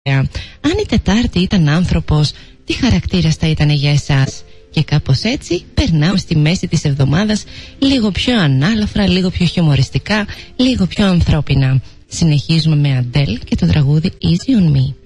Αν η Τετάρτη ήταν άνθρωπος, τι χαρακτήρας θα ήταν για εσάς? Και κάπως έτσι περνάμε στη μέση της εβδομάδας, λίγο πιο ανάλαφρα, λίγο πιο χιουμοριστικά, λίγο πιο ανθρώπινα. Συνεχίζουμε με Αντέλ και το τραγούδι Easy on Me.